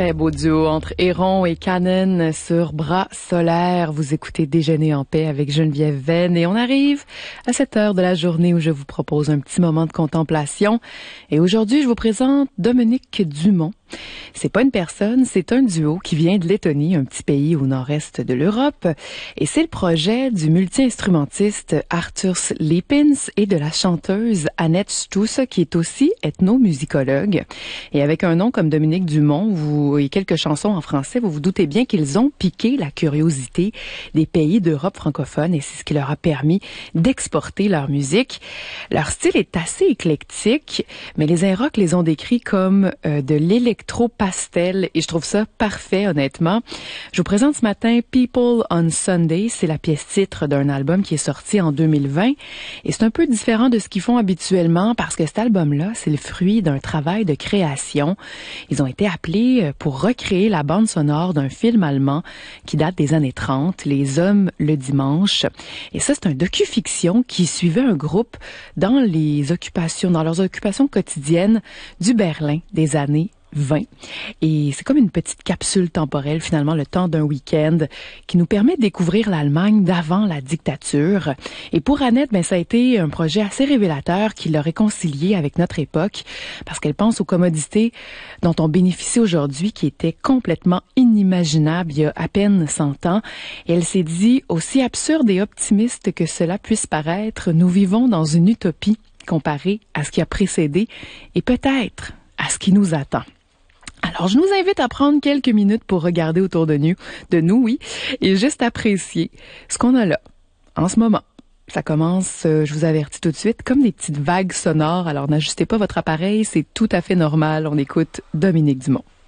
Très beau duo entre Héron et Canon sur Bras solaires. Vous écoutez Déjeuner en paix avec Geneviève Venn et on arrive à cette heure de la journée où je vous propose un petit moment de contemplation. Et aujourd'hui, je vous présente Dominique Dumont. C'est pas une personne, c'est un duo qui vient de Lettonie, un petit pays au nord-est de l'Europe. Et c'est le projet du multi-instrumentiste Arthurs Liepins et de la chanteuse Annette Stusse, qui est aussi ethnomusicologue. Et avec un nom comme Dominique Dumont et quelques chansons en français, vous vous doutez bien qu'ils ont piqué la curiosité des pays d'Europe francophone et c'est ce qui leur a permis d'exporter leur musique. Leur style est assez éclectique, mais les Inrocks les ont décrits comme de l'électro-pastel et je trouve ça parfait, honnêtement. Je vous présente ce matin People on Sunday. C'est la pièce titre d'un album qui est sorti en 2020 et c'est un peu différent de ce qu'ils font habituellement parce que cet album-là, c'est le fruit d'un travail de création. Ils ont été appelés pour recréer la bande sonore d'un film allemand qui date des années 30, Les Hommes le dimanche. Et ça, c'est un docu-fiction qui suivait un groupe dans leurs occupations quotidiennes du Berlin des années 20. Et c'est comme une petite capsule temporelle, finalement, le temps d'un week-end qui nous permet de découvrir l'Allemagne d'avant la dictature. Et pour Annette, ça a été un projet assez révélateur qui l'a réconcilié avec notre époque parce qu'elle pense aux commodités dont on bénéficie aujourd'hui qui étaient complètement inimaginables il y a à peine 100 ans. Et elle s'est dit, aussi absurde et optimiste que cela puisse paraître, nous vivons dans une utopie comparée à ce qui a précédé et peut-être à ce qui nous attend. Alors, je nous invite à prendre quelques minutes pour regarder autour de nous, et juste apprécier ce qu'on a là, en ce moment. Ça commence, je vous avertis tout de suite, comme des petites vagues sonores. Alors, n'ajustez pas votre appareil, c'est tout à fait normal. On écoute Dominique Dumont.